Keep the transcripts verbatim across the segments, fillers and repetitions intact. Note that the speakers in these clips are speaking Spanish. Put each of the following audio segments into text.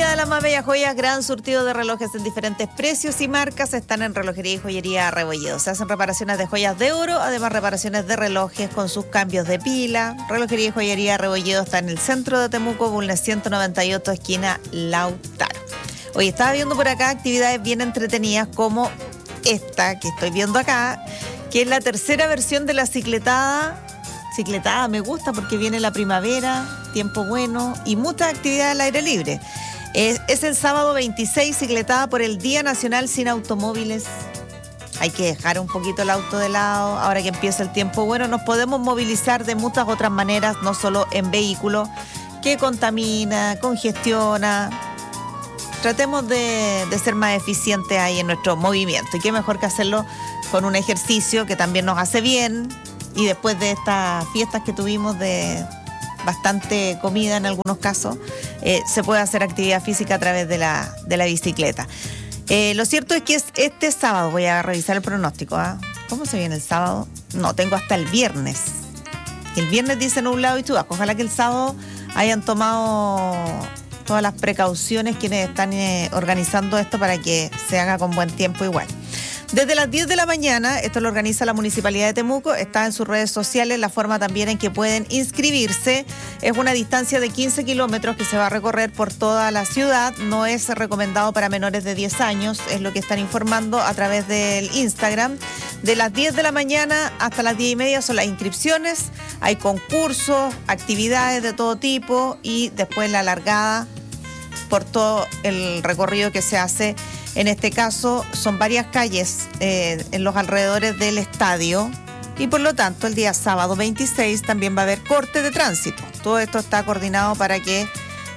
Día de las más bellas joyas, gran surtido de relojes en diferentes precios y marcas están en Relojería y Joyería Rebolledo. Se hacen reparaciones de joyas de oro, además reparaciones de relojes con sus cambios de pila. Relojería y Joyería Rebolledo está en el centro de Temuco, Bulnes ciento noventa y ocho, esquina Lautaro. Hoy estaba viendo por acá actividades bien entretenidas como esta que estoy viendo acá, que es la tercera versión de la cicletada. Cicletada me gusta porque viene la primavera, tiempo bueno y muchas actividades al aire libre. Es, es el sábado veintiséis, cicletada por el Día Nacional Sin Automóviles. Hay que dejar un poquito el auto de lado. Ahora que empieza el tiempo bueno, nos podemos movilizar de muchas otras maneras, no solo en vehículo que contamina, congestiona. Tratemos de, de ser más eficientes ahí en nuestro movimiento. Y qué mejor que hacerlo con un ejercicio que también nos hace bien. Y después de estas fiestas que tuvimos de bastante comida en algunos casos, eh, se puede hacer actividad física a través de la, de la bicicleta. Eh, lo cierto es que es este sábado, voy a revisar el pronóstico. ¿eh? ¿Cómo se viene el sábado? No, tengo hasta el viernes. El viernes dice nublado y chubasco. Ojalá que el sábado hayan tomado todas las precauciones quienes están eh, organizando esto para que se haga con buen tiempo igual. Desde las diez de la mañana, esto lo organiza la Municipalidad de Temuco, está en sus redes sociales la forma también en que pueden inscribirse. Es una distancia de quince kilómetros que se va a recorrer por toda la ciudad. No es recomendado para menores de diez años, es lo que están informando a través del Instagram. De las diez de la mañana hasta las diez y media son las inscripciones. Hay concursos, actividades de todo tipo y después la largada por todo el recorrido que se hace. En este caso son varias calles eh, en los alrededores del estadio y por lo tanto el día sábado veintiséis también va a haber corte de tránsito. Todo esto está coordinado para que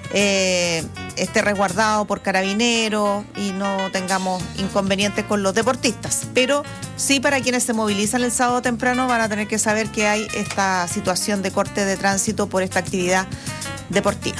eh, esté resguardado por carabineros y no tengamos inconvenientes con los deportistas. Pero sí, para quienes se movilizan el sábado temprano van a tener que saber que hay esta situación de corte de tránsito por esta actividad deportiva.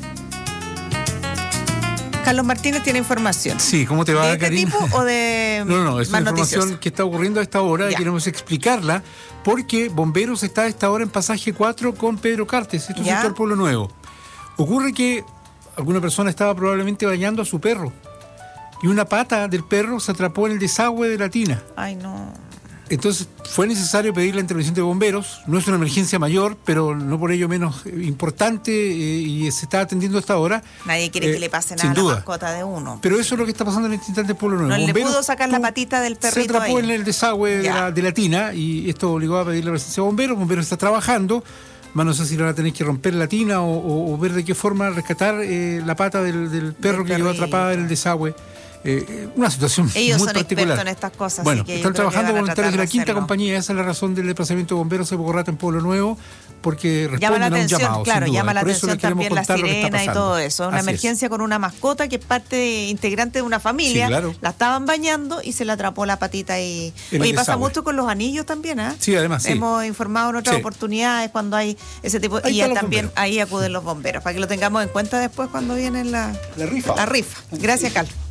Carlos Martínez tiene información. Sí, ¿cómo te va, ¿De Karina? este tipo o de No, no, es más una información noticiosa? que está ocurriendo a esta hora Ya. y queremos explicarla porque Bomberos está a esta hora en pasaje cuatro con Pedro Cartes, esto es Ya. sector Pueblo Nuevo. Ocurre que alguna persona estaba probablemente bañando a su perro y una pata del perro se atrapó en el desagüe de la tina. Ay, no. Entonces fue necesario pedir la intervención de bomberos. No es una emergencia mayor, pero no por ello menos importante eh, y se está atendiendo hasta ahora. Nadie quiere Eh, que le pase nada sin a la duda. mascota de uno. Pero eso es lo que está pasando en este instante en Pueblo Nuevo. No le Bomberos pudo sacar la tuvo- patita del Se perrito atrapó ahí. en el desagüe de Ya. la, de la tina y esto obligó a pedir la presencia de bomberos. Bomberos está trabajando. Más no sé si van a tener que romper la tina o, o- o ver de qué forma rescatar eh, la pata del, del perro Del que quedó perrito. atrapada en el desagüe. Eh, una situación Ellos muy son particular. expertos en estas cosas. Bueno, así que yo están creo que trabajando van a voluntarios de la tratar quinta hacerlo. compañía. Esa es la razón del desplazamiento de bomberos de Bocorrata en Pueblo Nuevo, porque responden Llama la a un atención, llamado. claro, sin duda. llama la Por eso atención les queremos también la contar lo que está sirena y pasando. todo eso. Una Así es. emergencia con una mascota que es parte integrante de una familia. Sí, claro. La estaban bañando y se le atrapó la patita y. En el Oye, pasa desagüe. mucho con los anillos también, ¿ah? Sí, además, sí. Hemos informado en otras Sí. oportunidades cuando hay ese tipo. Ahí y están los también bomberos. ahí acuden los bomberos, para que lo tengamos en cuenta después cuando vienen la, La rifa. la rifa. Gracias, Carlos.